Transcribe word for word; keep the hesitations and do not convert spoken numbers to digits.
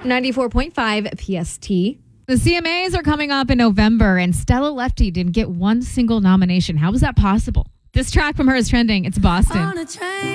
ninety-four point five P S T. The C M As are coming up in November, and Stella Lefty didn't get one single nomination. How was that possible? This track from her is trending. It's Boston.